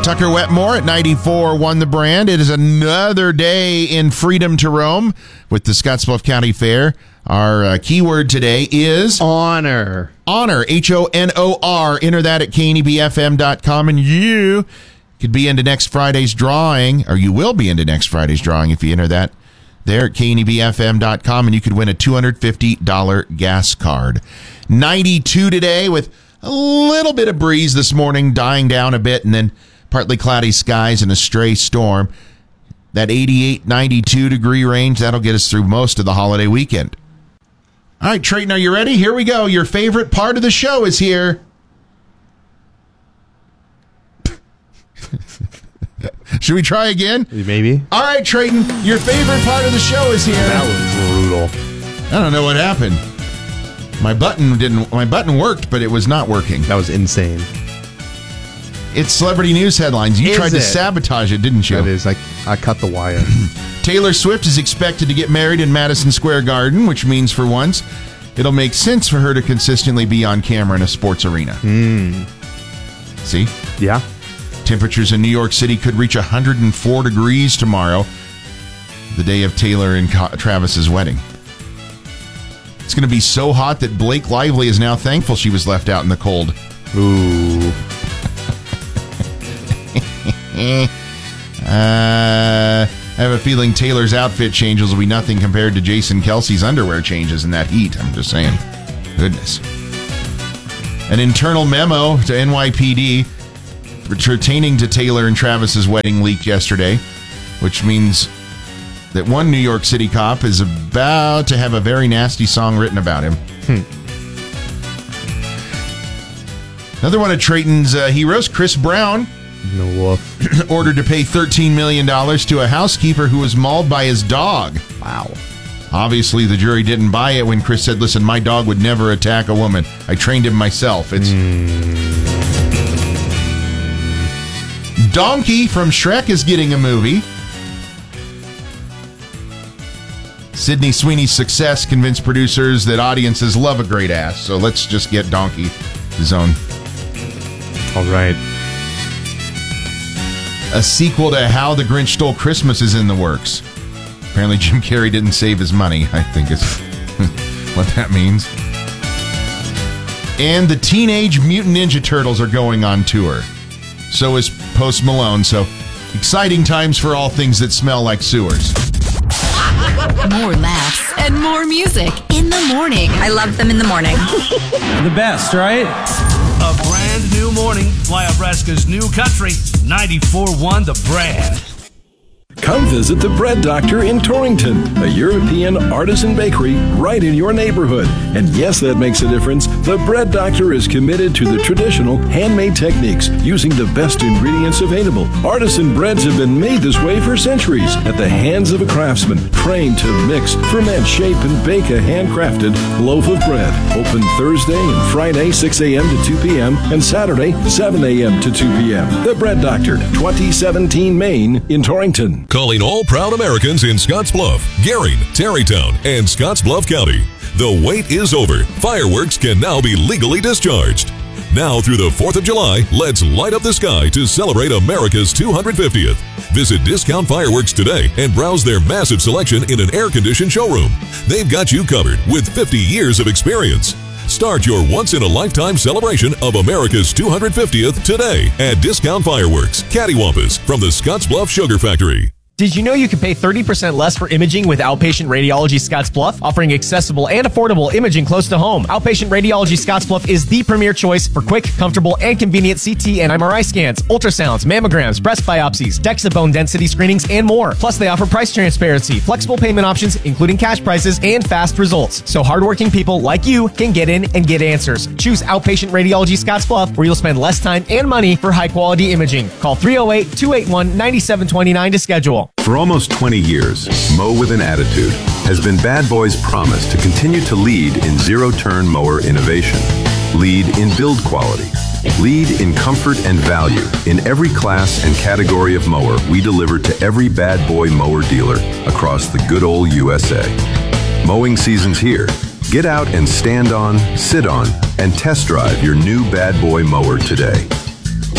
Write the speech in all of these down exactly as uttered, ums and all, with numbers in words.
Tucker Wetmore at ninety-four point one The Brand. It is another day in freedom to roam with the Scottsbluff County Fair. Our uh, keyword today is honor. Honor, H O N O R. Enter that at K N E B F M dot com, and you could be into next Friday's drawing, or you will be into next Friday's drawing if you enter that there at K N E B F M dot com, and you could win a two hundred fifty dollars gas card. ninety-two today with a little bit of breeze this morning, dying down a bit, and then partly cloudy skies and a stray storm. That eighty-eight, ninety-two degree range, that'll get us through most of the holiday weekend. All right, Trayton, are you ready? Here we go. Your favorite part of the show is here. Should we try again? Maybe. All right, Trayton, your favorite part of the show is here. That was brutal. I don't know what happened. My button didn't. My button worked, but it was not working. That was insane. It's celebrity news headlines. You Is tried to it? sabotage it, didn't you? That is. I, I cut the wire. Taylor Swift is expected to get married in Madison Square Garden, which means for once, it'll make sense for her to consistently be on camera in a sports arena. Mm. See? Yeah. Temperatures in New York City could reach one hundred four degrees tomorrow, the day of Taylor and Travis's wedding. It's going to be so hot that Blake Lively is now thankful she was left out in the cold. Ooh. uh, I have a feeling Taylor's outfit changes will be nothing compared to Jason Kelsey's underwear changes in that heat. I'm just saying. Goodness. An internal memo to N Y P D pertaining to Taylor and Travis's wedding leaked yesterday, which means that one New York City cop is about to have a very nasty song written about him. Hmm. Another one of Trayton's uh, heroes, Chris Brown, No woof. ordered to pay thirteen million dollars to a housekeeper who was mauled by his dog. Wow. Obviously, the jury didn't buy it when Chris said, listen, my dog would never attack a woman. I trained him myself. It's... Mm. Donkey from Shrek is getting a movie. Sydney Sweeney's success convinced producers that audiences love a great ass, so let's just get Donkey his own. All right. A sequel to How the Grinch Stole Christmas is in the works. Apparently Jim Carrey didn't save his money, I think is what that means. And the Teenage Mutant Ninja Turtles are going on tour. So is Post Malone, so exciting times for all things that smell like sewers. More laughs and more music in the morning. I love them in the morning. The best, right? A brand new morning. Fly Nebraska's new country. ninety-four point one The Brand. Come visit the Bread Doctor in Torrington, a European artisan bakery right in your neighborhood. And yes, that makes a difference. The Bread Doctor is committed to the traditional handmade techniques using the best ingredients available. Artisan breads have been made this way for centuries at the hands of a craftsman trained to mix, ferment, shape, and bake a handcrafted loaf of bread. Open Thursday and Friday, six a.m. to two p.m. and Saturday, seven a.m. to two p.m. The Bread Doctor, twenty seventeen Main in Torrington. Calling all proud Americans in Scottsbluff, Gering, Tarrytown, and Scottsbluff County. The wait is over. Fireworks can now be legally discharged. Now through the fourth of July, let's light up the sky to celebrate America's two hundred fiftieth. Visit Discount Fireworks today and browse their massive selection in an air-conditioned showroom. They've got you covered with fifty years of experience. Start your once-in-a-lifetime celebration of America's two hundred fiftieth today at Discount Fireworks, Cattywampus, from the Scottsbluff Sugar Factory. Did you know you can pay thirty percent less for imaging with Outpatient Radiology Scottsbluff, offering accessible and affordable imaging close to home? Outpatient Radiology Scottsbluff is the premier choice for quick, comfortable, and convenient C T and M R I scans, ultrasounds, mammograms, breast biopsies, DEXA bone density screenings, and more. Plus, they offer price transparency, flexible payment options, including cash prices, and fast results. So hardworking people like you can get in and get answers. Choose Outpatient Radiology Scottsbluff, where you'll spend less time and money for high-quality imaging. Call three oh eight, two eight one, nine seven two nine to schedule. For almost twenty years, Mow with an Attitude has been Bad Boy's promise to continue to lead in zero-turn mower innovation, lead in build quality, lead in comfort and value. In every class and category of mower, we deliver to every Bad Boy mower dealer across the good old U S A. Mowing season's here. Get out and stand on, sit on, and test drive your new Bad Boy mower today.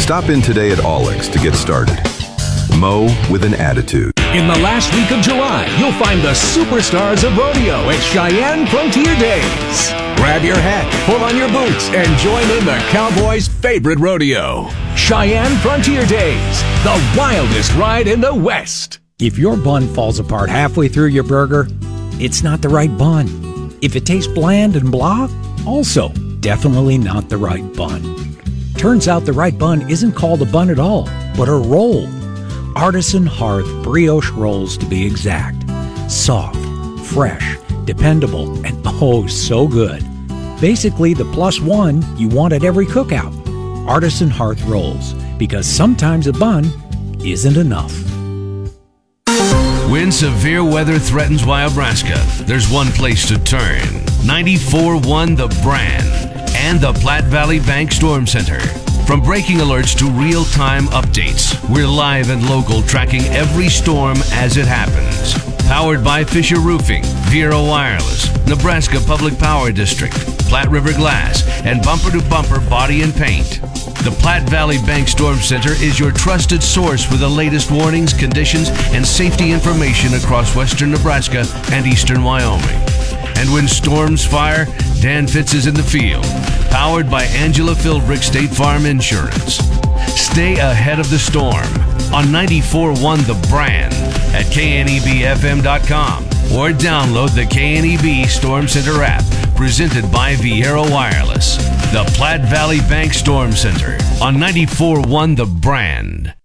Stop in today at Olex to get started. Mow with an attitude. In the last week of July, you'll find the superstars of rodeo at Cheyenne Frontier Days. Grab your hat, pull on your boots, and join in the Cowboys' favorite rodeo. Cheyenne Frontier Days, the wildest ride in the West. If your bun falls apart halfway through your burger, it's not the right bun. If it tastes bland and blah, also definitely not the right bun. Turns out the right bun isn't called a bun at all, but a roll. Artisan Hearth brioche rolls, to be exact. Soft, fresh, dependable, and oh so good. Basically the plus one you want at every cookout. Artisan Hearth rolls, because sometimes a bun isn't enough. When severe weather threatens Wyobraska, there's one place to turn. ninety-four point one The Brand and the Platte Valley Bank Storm Center. From breaking alerts to real-time updates, we're live and local, tracking every storm as it happens. Powered by Fisher Roofing, Viera Wireless, Nebraska Public Power District, Platte River Glass, and Bumper to Bumper Body and Paint. The Platte Valley Bank Storm Center is your trusted source for the latest warnings, conditions, and safety information across western Nebraska and eastern Wyoming. And when storms fire, Dan Fitz is in the field, powered by Angela Philbrick State Farm Insurance. Stay ahead of the storm on ninety-four point one The Brand at K N E B F M dot com or download the K N E B Storm Center app presented by Viera Wireless. The Platte Valley Bank Storm Center on ninety-four point one The Brand.